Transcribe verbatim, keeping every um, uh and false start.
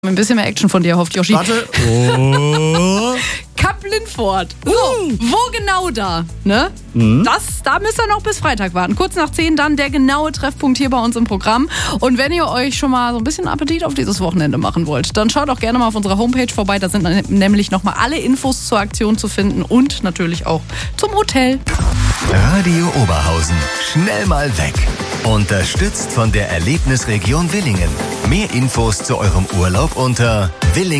Ein bisschen mehr Action von dir erhofft, Yoshi. Warte. Oh. Kap Lindfort. So, Uh. wo genau da? Ne? Mhm. Das, da müsst ihr noch bis Freitag warten. Kurz nach zehn dann der genaue Treffpunkt hier bei uns im Programm. Und wenn ihr euch schon mal so ein bisschen Appetit auf dieses Wochenende machen wollt, dann schaut auch gerne mal auf unserer Homepage vorbei. Da sind nämlich nochmal alle Infos zur Aktion zu finden und natürlich auch zum Hotel. Radio Oberhausen. Schnell mal weg. Unterstützt von der Erlebnisregion Willingen. Mehr Infos zu eurem Urlaub unter Willingen.